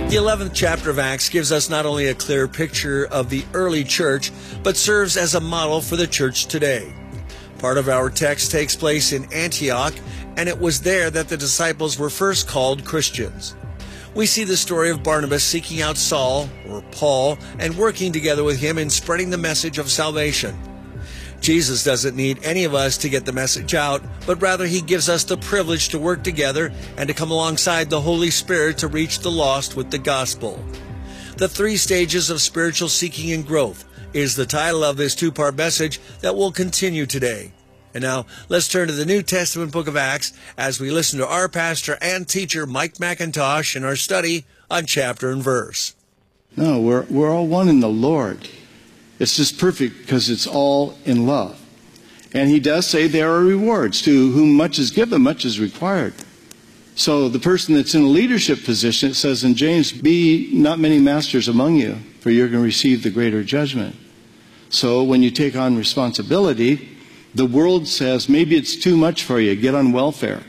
The 11th chapter of Acts gives us not only a clear picture of the early church, but serves as a model for the church today. Part of our text takes place in Antioch, and it was there that the disciples were first called Christians. We see the story of Barnabas seeking out Saul, or Paul, and working together with him in spreading the message of salvation. Jesus doesn't need any of us to get the message out, but rather he gives us the privilege to work together and to come alongside the Holy Spirit to reach the lost with the gospel. The 3 stages of spiritual seeking and growth is the title of this 2-part message that will continue today. And now, let's turn to the New Testament book of Acts as we listen to our pastor and teacher, Mike McIntosh, in our study on chapter and verse. No, we're all one in the Lord. It's just perfect because it's all in love. And he does say there are rewards. To whom much is given, much is required. So the person that's in a leadership position, it says in James, be not many masters among you, for you're going to receive the greater judgment. So when you take on responsibility, the world says, maybe it's too much for you. Get on welfare.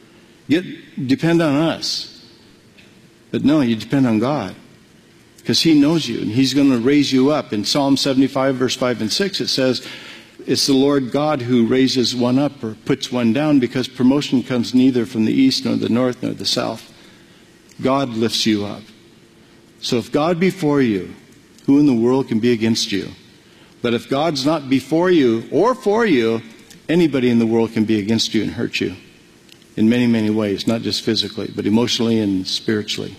Depend on us. But no, you depend on God. Because he knows you, and he's going to raise you up. In Psalm 75, verse 5 and 6, it says, it's the Lord God who raises one up or puts one down, because promotion comes neither from the east, nor the north, nor the south. God lifts you up. So if God be for you, who in the world can be against you? But if God's not before you or for you, anybody in the world can be against you and hurt you in many, many ways, not just physically, but emotionally and spiritually.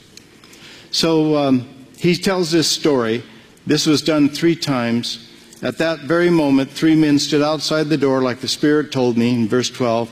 So he tells this story. This was done 3 times. At that very moment, 3 men stood outside the door like the Spirit told me, in verse 12.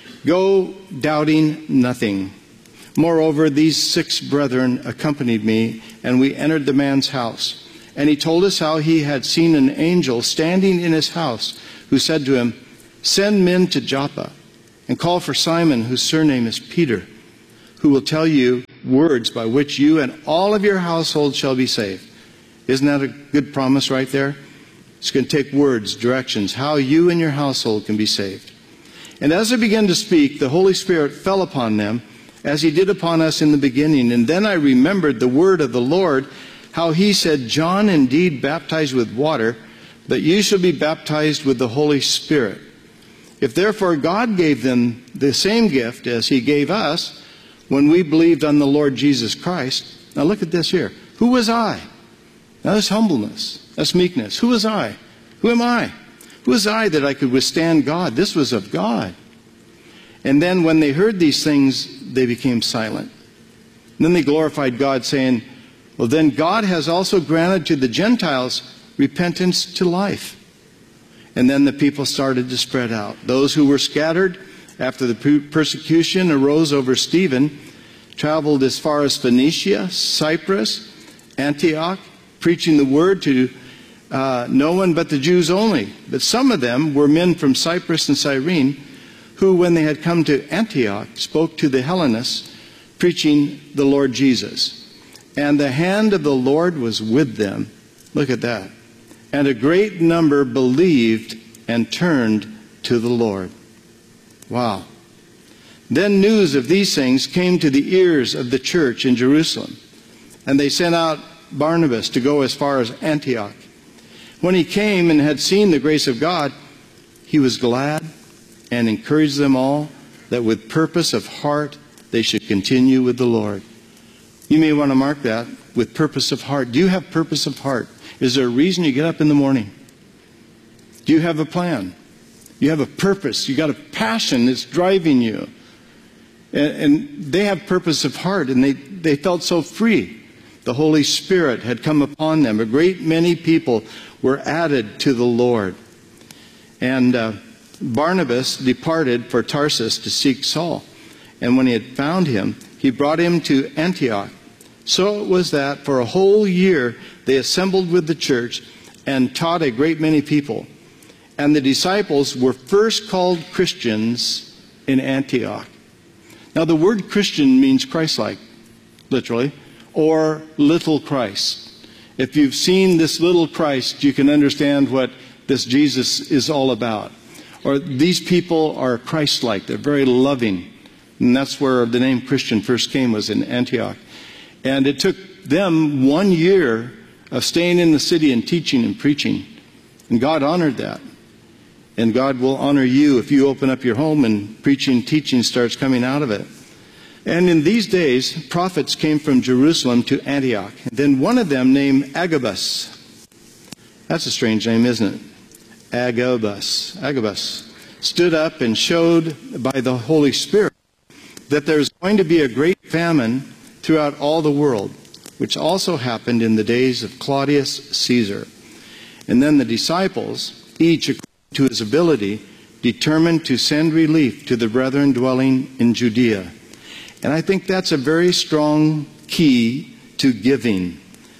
Go doubting nothing. Moreover, these 6 brethren accompanied me, and we entered the man's house. And he told us how he had seen an angel standing in his house, who said to him, send men to Joppa, and call for Simon, whose surname is Peter, who will tell you words by which you and all of your household shall be saved. Isn't that a good promise right there? It's going to take words, directions, how you and your household can be saved. And as I began to speak, the Holy Spirit fell upon them, as he did upon us in the beginning. And then I remembered the word of the Lord, how he said, John indeed baptized with water, but you shall be baptized with the Holy Spirit. If therefore God gave them the same gift as he gave us when we believed on the Lord Jesus Christ. Now look at this here. Who was I? Now that's humbleness. That's meekness. Who was I? Who am I? Who was I that I could withstand God? This was of God. And then when they heard these things, they became silent. And then they glorified God, saying, well, then God has also granted to the Gentiles repentance to life. And then the people started to spread out. Those who were scattered after the persecution arose over Stephen, traveled as far as Phoenicia, Cyprus, Antioch, preaching the word to no one but the Jews only. But some of them were men from Cyprus and Cyrene, who, when they had come to Antioch, spoke to the Hellenists, preaching the Lord Jesus. And the hand of the Lord was with them. Look at that. And a great number believed and turned to the Lord. Wow. Then news of these things came to the ears of the church in Jerusalem. And they sent out Barnabas to go as far as Antioch. When he came and had seen the grace of God, he was glad and encouraged them all that with purpose of heart they should continue with the Lord. You may want to mark that, with purpose of heart. Do you have purpose of heart? Is there a reason you get up in the morning? Do you have a plan? You have a purpose. You got a passion that's driving you. And they have purpose of heart, and they felt so free. The Holy Spirit had come upon them. A great many people were added to the Lord. And Barnabas departed for Tarsus to seek Saul. And when he had found him, he brought him to Antioch. So it was that for a whole year they assembled with the church and taught a great many people. And the disciples were first called Christians in Antioch. Now the word Christian means Christ-like, literally, or little Christ. If you've seen this little Christ, you can understand what this Jesus is all about. Or these people are Christ-like. They're very loving. And that's where the name Christian first came, was in Antioch. And it took them 1 year of staying in the city and teaching and preaching. And God honored that. And God will honor you if you open up your home and preaching, teaching starts coming out of it. And in these days, prophets came from Jerusalem to Antioch. And then one of them, named Agabus. That's a strange name, isn't it? Agabus stood up and showed by the Holy Spirit that there's going to be a great famine throughout all the world, which also happened in the days of Claudius Caesar. And then the disciples, each according to his ability, determined to send relief to the brethren dwelling in Judea. And I think that's a very strong key to giving.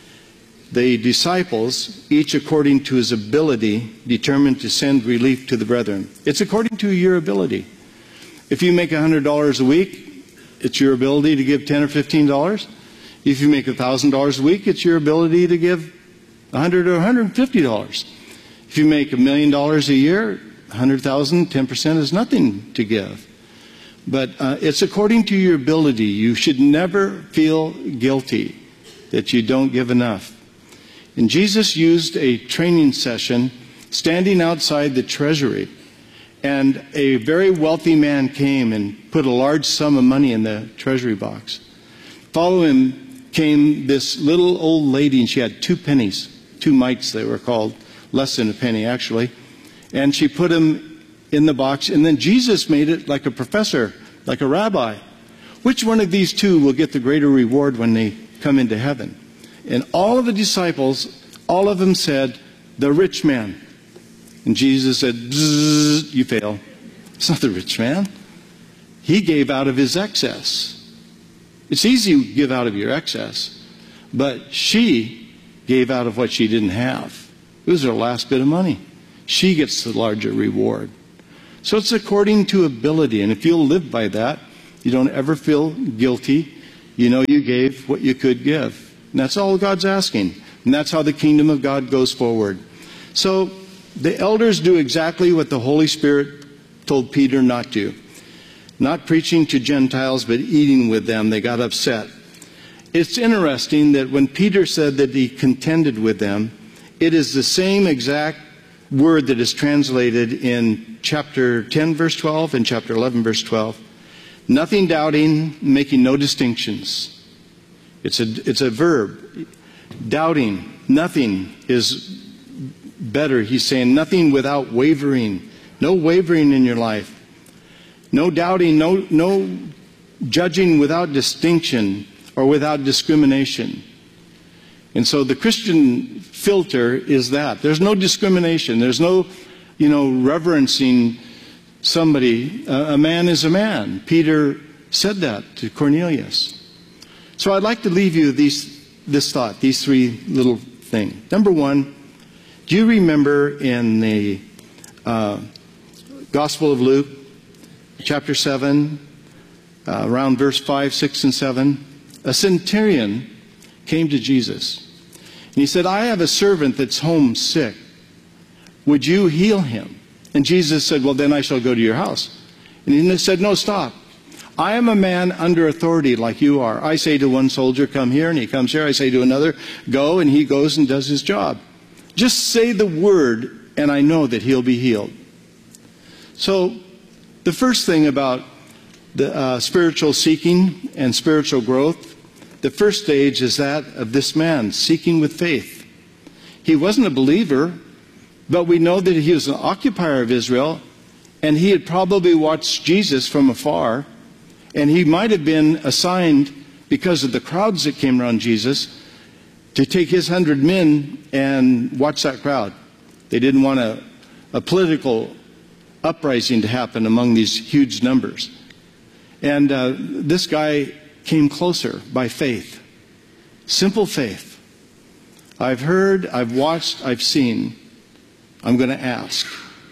The disciples, each according to his ability, determined to send relief to the brethren. It's according to your ability. If you make $100 a week, it's your ability to give $10 or $15. If you make $1,000 a week, it's your ability to give $100 or $150. If you make $1 million a year, $100,000, 10% is nothing to give. But it's according to your ability. You should never feel guilty that you don't give enough. And Jesus used a training session standing outside the treasury. And a very wealthy man came and put a large sum of money in the treasury box. Following him came this little old lady, and she had 2 pennies, 2 mites they were called, less than a penny actually. And she put them in the box, and then Jesus made it like a professor, like a rabbi. Which one of these 2 will get the greater reward when they come into heaven? And all of the disciples, all of them said, the rich man. And Jesus said, you fail. It's not the rich man. He gave out of his excess. It's easy to give out of your excess. But she gave out of what she didn't have. It was her last bit of money. She gets the larger reward. So it's according to ability. And if you'll live by that, you don't ever feel guilty. You know you gave what you could give. And that's all God's asking. And that's how the kingdom of God goes forward. So the elders do exactly what the Holy Spirit told Peter not to. Not preaching to Gentiles, but eating with them. They got upset. It's interesting that when Peter said that he contended with them, it is the same exact word that is translated in chapter 10, verse 12, and chapter 11, verse 12. Nothing doubting, making no distinctions. It's a verb. Doubting, nothing is better. He's saying nothing without wavering. No wavering in your life. No doubting, no judging without distinction or without discrimination. And so the Christian filter is that. There's no discrimination. There's no, reverencing somebody. A man is a man. Peter said that to Cornelius. So I'd like to leave you this thought, these 3 little things. Number 1, do you remember in the Gospel of Luke, chapter 7, around verse 5, 6, and 7, a centurion came to Jesus. And he said, I have a servant that's home sick. Would you heal him? And Jesus said, well, then I shall go to your house. And he said, no, stop. I am a man under authority like you are. I say to one soldier, come here, and he comes here. I say to another, go, and he goes and does his job. Just say the word, and I know that he'll be healed. So the first thing about the spiritual seeking and spiritual growth, the first stage is that of this man seeking with faith. He wasn't a believer, but we know that he was an occupier of Israel, and he had probably watched Jesus from afar, and he might have been assigned, because of the crowds that came around Jesus, to take his 100 men and watch that crowd. They didn't want a political uprising to happen among these huge numbers. And this guy came closer by faith. Simple faith. I've heard, I've watched, I've seen. I'm going to ask.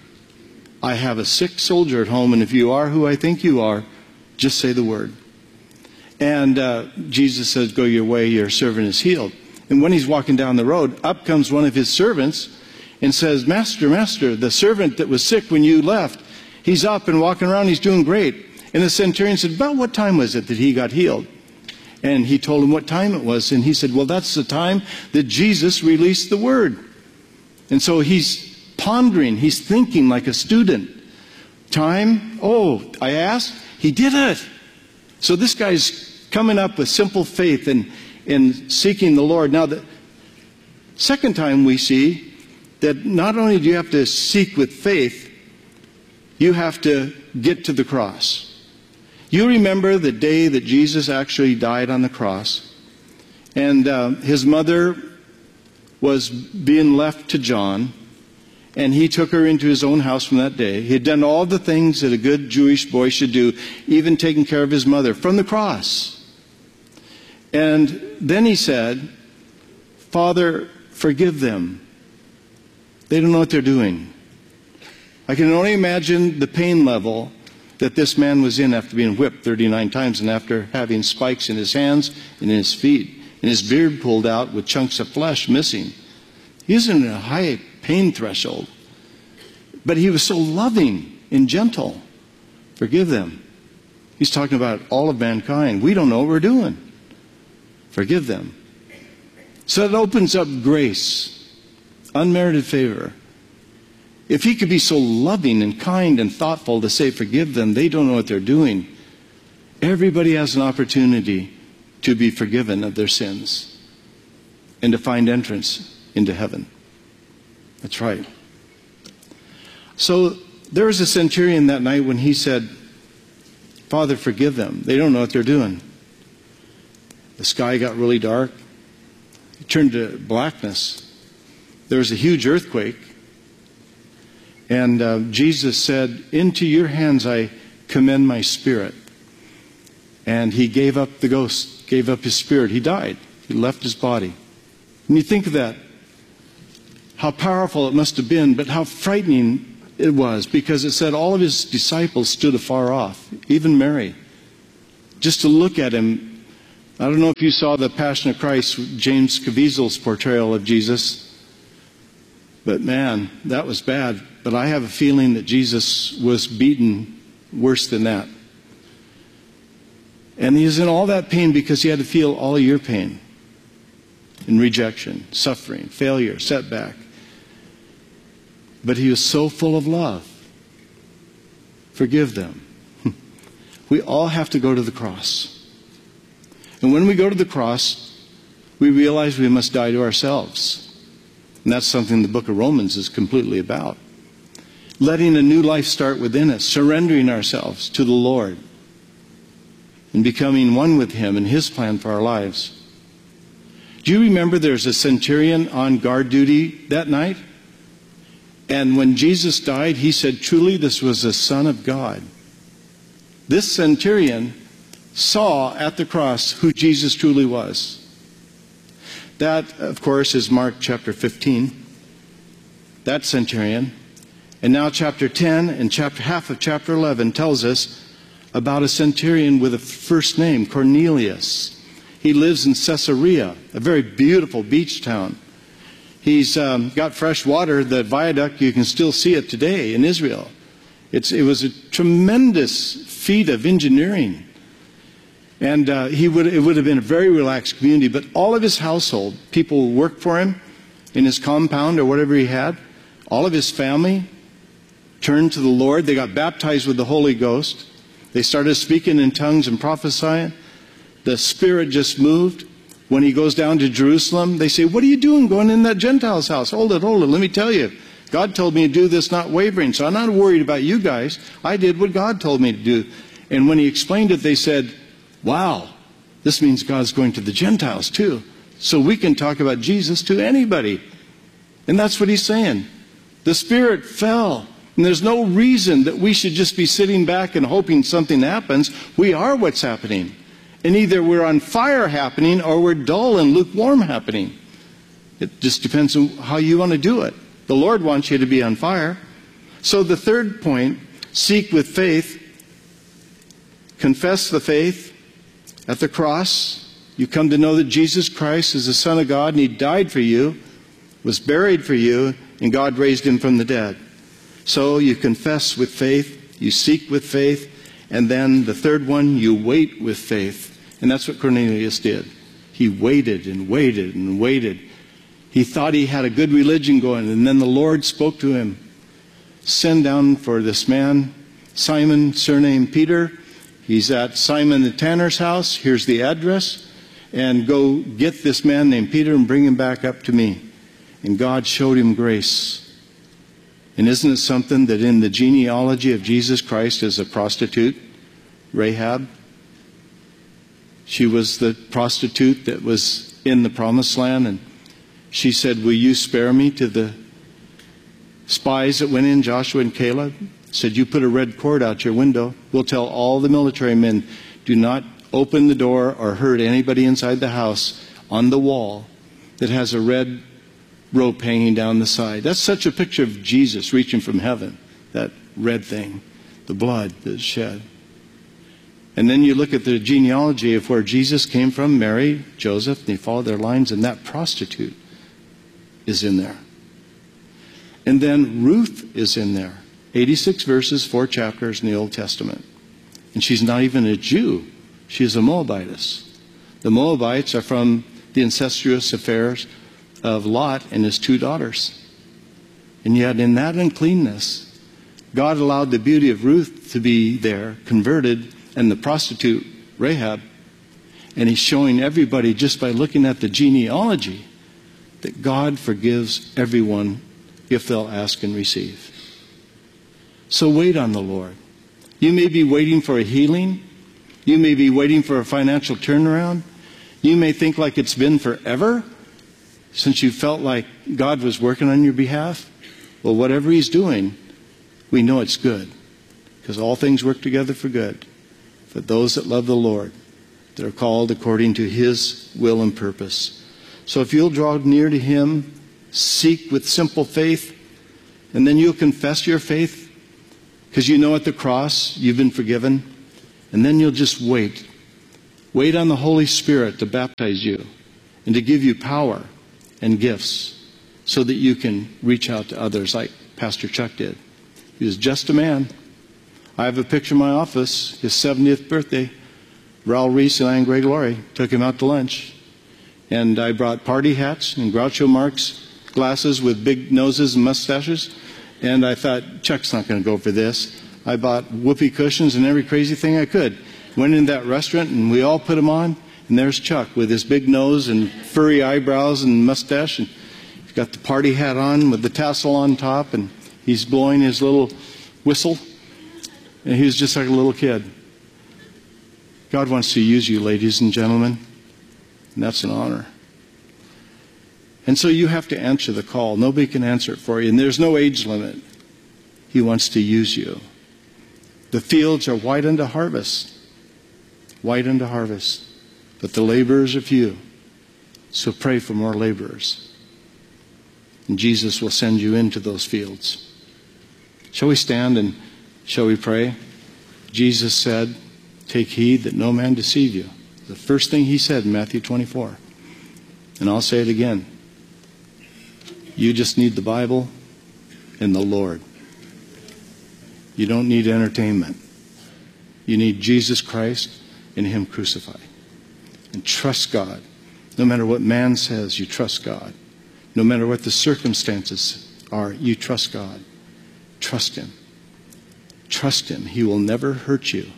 I have a sick soldier at home, and if you are who I think you are, just say the word. And Jesus says, go your way, your servant is healed. And when he's walking down the road, up comes one of his servants and says, Master, Master, the servant that was sick when you left, he's up and walking around, he's doing great. And the centurion said, about what time was it that he got healed? And he told him what time it was. And he said, well, that's the time that Jesus released the word. And so he's pondering. He's thinking like a student. Time? Oh, I asked. He did it. So this guy's coming up with simple faith in seeking the Lord. Now, the second time we see that not only do you have to seek with faith, you have to get to the cross. You remember the day that Jesus actually died on the cross, and his mother was being left to John, and he took her into his own house from that day. He had done all the things that a good Jewish boy should do, even taking care of his mother from the cross. And then he said, Father, forgive them. They don't know what they're doing. I can only imagine the pain level that this man was in after being whipped 39 times and after having spikes in his hands and in his feet and his beard pulled out with chunks of flesh missing. He was in a high pain threshold. But he was so loving and gentle. Forgive them. He's talking about all of mankind. We don't know what we're doing. Forgive them. So it opens up grace, unmerited favor. If he could be so loving and kind and thoughtful to say, forgive them, they don't know what they're doing. Everybody has an opportunity to be forgiven of their sins and to find entrance into heaven. That's right. So there was a centurion that night when he said, Father, forgive them. They don't know what they're doing. The sky got really dark. It turned to blackness. There was a huge earthquake. And Jesus said, into your hands I commend my spirit. And he gave up the ghost, gave up his spirit. He died. He left his body. And you think of that, how powerful it must have been, but how frightening it was, because it said all of his disciples stood afar off, even Mary. Just to look at him. I don't know if you saw the Passion of Christ, James Caviezel's portrayal of Jesus. But man, that was bad. But I have a feeling that Jesus was beaten worse than that. And he was in all that pain because he had to feel all of your pain. And rejection, suffering, failure, setback. But he was so full of love. Forgive them. We all have to go to the cross. And when we go to the cross, we realize we must die to ourselves. And that's something the book of Romans is completely about. Letting a new life start within us, surrendering ourselves to the Lord, and becoming one with Him and His plan for our lives. Do you remember there's a centurion on guard duty that night? And when Jesus died, he said, truly this was the Son of God. This centurion saw at the cross who Jesus truly was. That, of course, is Mark chapter 15. That centurion. And now chapter 10 and half of chapter 11 tells us about a centurion with a first name, Cornelius. He lives in Caesarea, a very beautiful beach town. He's got fresh water. The viaduct, you can still see it today in Israel. It was a tremendous feat of engineering. And it would have been a very relaxed community. But all of his household, people worked for him in his compound or whatever he had. All of his family turned to the Lord. They got baptized with the Holy Ghost. They started speaking in tongues and prophesying. The Spirit just moved. When he goes down to Jerusalem, they say, what are you doing going in that Gentile's house? Hold it. Let me tell you. God told me to do this, not wavering. So I'm not worried about you guys. I did what God told me to do. And when he explained it, they said, wow, this means God's going to the Gentiles too. So we can talk about Jesus to anybody. And that's what he's saying. The Spirit fell. And there's no reason that we should just be sitting back and hoping something happens. We are what's happening. And either we're on fire happening or we're dull and lukewarm happening. It just depends on how you want to do it. The Lord wants you to be on fire. So the third point, seek with faith. Confess the faith. At the cross, you come to know that Jesus Christ is the Son of God and He died for you, was buried for you, and God raised Him from the dead. So you confess with faith, you seek with faith, and then the third one, you wait with faith. And that's what Cornelius did. He waited and waited and waited. He thought he had a good religion going, and then the Lord spoke to him. Send down for this man, Simon, surnamed Peter. He's at Simon the tanner's house. Here's the address. And go get this man named Peter and bring him back up to me. And God showed him grace. And isn't it something that in the genealogy of Jesus Christ is a prostitute, Rahab? She was the prostitute that was in the promised land, and she said, will you spare me to the spies that went in, Joshua and Caleb? Said, you put a red cord out your window. We'll tell all the military men, do not open the door or hurt anybody inside the house on the wall that has a red rope hanging down the side. That's such a picture of Jesus reaching from heaven, that red thing, the blood that's shed. And then you look at the genealogy of where Jesus came from, Mary, Joseph, and you follow their lines, and that prostitute is in there. And then Ruth is in there. 86 verses, 4 chapters in the Old Testament. And she's not even a Jew. She's a Moabitess. The Moabites are from the incestuous affairs of Lot and his 2 daughters. And yet in that uncleanness, God allowed the beauty of Ruth to be there, converted, and the prostitute, Rahab. And he's showing everybody just by looking at the genealogy that God forgives everyone if they'll ask and receive. So wait on the Lord. You may be waiting for a healing. You may be waiting for a financial turnaround. You may think like it's been forever since you felt like God was working on your behalf. Well, whatever he's doing, we know it's good, because all things work together for good for those that love the Lord, that are called according to his will and purpose. So if you'll draw near to him, seek with simple faith, and then you'll confess your faith, because you know at the cross you've been forgiven, and then you'll just wait. Wait on the Holy Spirit to baptize you and to give you power and gifts so that you can reach out to others like Pastor Chuck did. He was just a man. I have a picture in my office, his 70th birthday. Raul Reese and I and Greg Laurie took him out to lunch. And I brought party hats and Groucho Marx glasses with big noses and mustaches. And I thought, Chuck's not going to go for this. I bought whoopee cushions and every crazy thing I could. Went in that restaurant and we all put them on. And there's Chuck with his big nose and furry eyebrows and mustache. And he's got the party hat on with the tassel on top. And he's blowing his little whistle. And he was just like a little kid. God wants to use you, ladies and gentlemen. And that's an honor. And so you have to answer the call. Nobody can answer it for you. And there's no age limit. He wants to use you. The fields are white unto harvest. White unto harvest. But the laborers are few. So pray for more laborers. And Jesus will send you into those fields. Shall we stand and shall we pray? Jesus said, take heed that no man deceive you. The first thing he said in Matthew 24. And I'll say it again. You just need the Bible and the Lord. You don't need entertainment. You need Jesus Christ and him crucified. And trust God. No matter what man says, you trust God. No matter what the circumstances are, you trust God. Trust him. Trust him. He will never hurt you.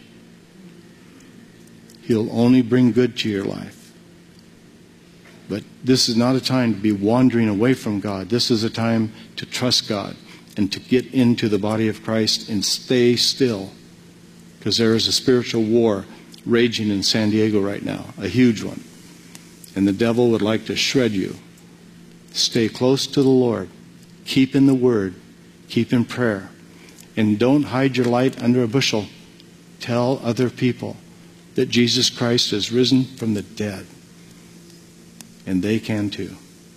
He'll only bring good to your life. But this is not a time to be wandering away from God. This is a time to trust God and to get into the body of Christ and stay still. Because there is a spiritual war raging in San Diego right now, a huge one. And the devil would like to shred you. Stay close to the Lord. Keep in the Word. Keep in prayer. And don't hide your light under a bushel. Tell other people that Jesus Christ has risen from the dead. And they can too.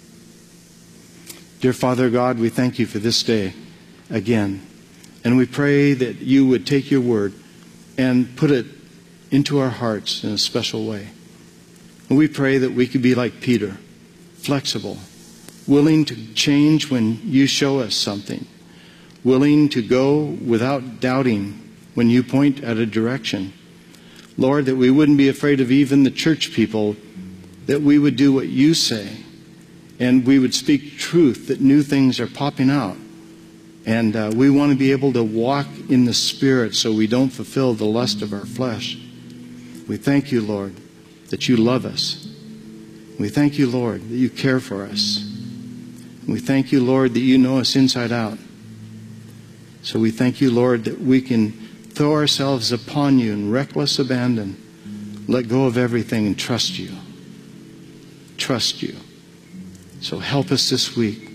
Dear Father God, we thank you for this day again. And we pray that you would take your word and put it into our hearts in a special way. And we pray that we could be like Peter, flexible, willing to change when you show us something, willing to go without doubting when you point at a direction, Lord, that we wouldn't be afraid of even the church people, that we would do what you say, and we would speak truth, that new things are popping out. And we want to be able to walk in the Spirit so we don't fulfill the lust of our flesh. We thank you, Lord, that you love us. We thank you, Lord, that you care for us. We thank you, Lord, that you know us inside out. So we thank you, Lord, that we can throw ourselves upon you in reckless abandon, let go of everything and trust you. Trust you. So help us this week.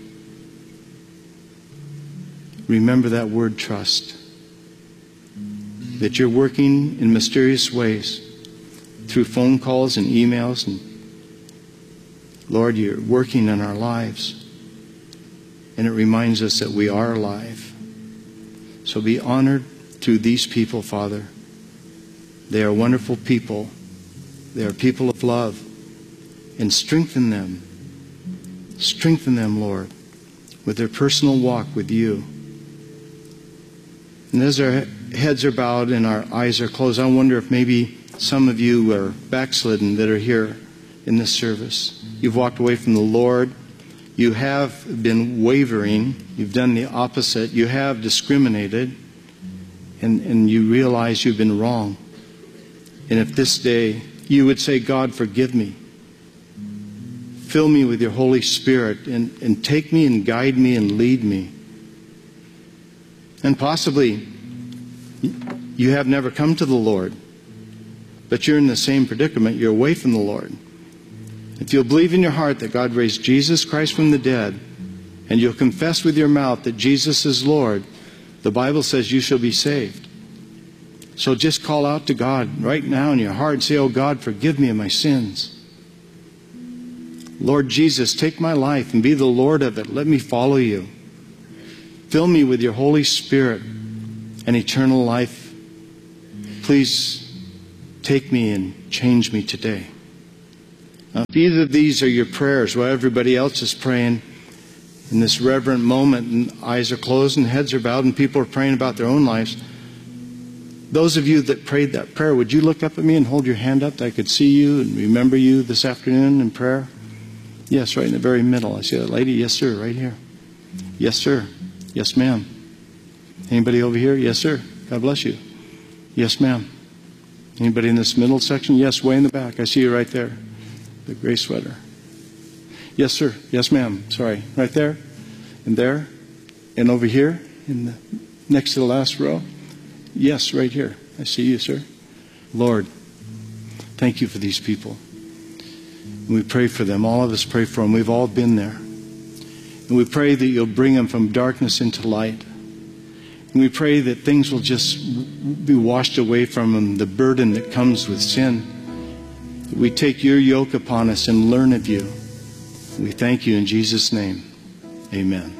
Remember that word, trust. That you're working in mysterious ways through phone calls and emails. And Lord, you're working in our lives. And it reminds us that we are alive. So be honored through these people, Father. They are wonderful people. They are people of love. And strengthen them. Strengthen them, Lord, with their personal walk with you. And as our heads are bowed and our eyes are closed, I wonder if maybe some of you are backslidden that are here in this service. You've walked away from the Lord. You have been wavering. You've done the opposite. You have discriminated. And you realize you've been wrong. And if this day you would say, God, forgive me. Fill me with your Holy Spirit and take me and guide me and lead me. And possibly you have never come to the Lord, but you're in the same predicament. You're away from the Lord. If you'll believe in your heart that God raised Jesus Christ from the dead, and you'll confess with your mouth that Jesus is Lord, the Bible says you shall be saved. So just call out to God right now in your heart and say, oh God, forgive me of my sins. Lord Jesus, take my life and be the Lord of it. Let me follow you. Fill me with your Holy Spirit and eternal life. Please take me and change me today. Now, if either of these are your prayers, while everybody else is praying in this reverent moment, and eyes are closed and heads are bowed and people are praying about their own lives, those of you that prayed that prayer, would you look up at me and hold your hand up that I could see you and remember you this afternoon in prayer? Yes, right in the very middle. I see that lady. Yes, sir, right here. Yes, sir. Yes, ma'am. Anybody over here? Yes, sir. God bless you. Yes, ma'am. Anybody in this middle section? Yes, way in the back. I see you right there. The gray sweater. Yes, sir. Yes, ma'am. Sorry. Right there. And there. And over here. Next to the last row. Yes, right here. I see you, sir. Lord, thank you for these people. And we pray for them. All of us pray for them. We've all been there. And we pray that you'll bring them from darkness into light. And we pray that things will just be washed away from them, the burden that comes with sin. That we take your yoke upon us and learn of you. We thank you in Jesus' name. Amen.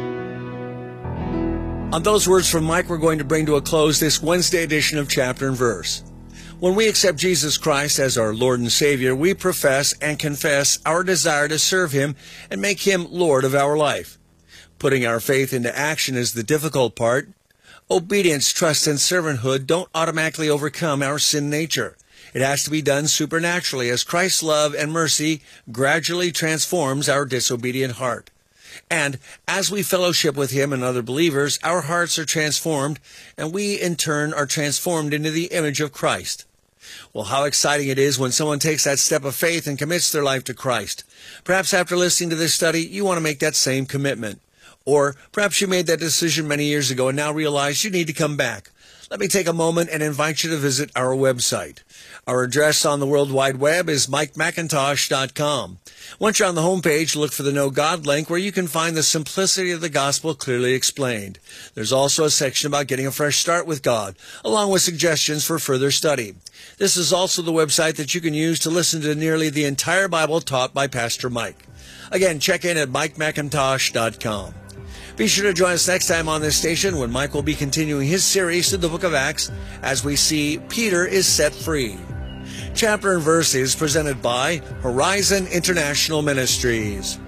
On those words from Mike, we're going to bring to a close this Wednesday edition of Chapter and Verse. When we accept Jesus Christ as our Lord and Savior, we profess and confess our desire to serve Him and make Him Lord of our life. Putting our faith into action is the difficult part. Obedience, trust, and servanthood don't automatically overcome our sin nature. It has to be done supernaturally as Christ's love and mercy gradually transforms our disobedient heart. And as we fellowship with Him and other believers, our hearts are transformed, and we in turn are transformed into the image of Christ. Well, how exciting it is when someone takes that step of faith and commits their life to Christ. Perhaps after listening to this study, you want to make that same commitment. Or perhaps you made that decision many years ago and now realize you need to come back. Let me take a moment and invite you to visit our website. Our address on the World Wide Web is MikeMcIntosh.com. Once you're on the homepage, look for the Know God link where you can find the simplicity of the gospel clearly explained. There's also a section about getting a fresh start with God, along with suggestions for further study. This is also the website that you can use to listen to nearly the entire Bible taught by Pastor Mike. Again, check in at MikeMcIntosh.com. Be sure to join us next time on this station when Mike will be continuing his series through the book of Acts as we see Peter is set free. Chapter and Verse is presented by Horizon International Ministries.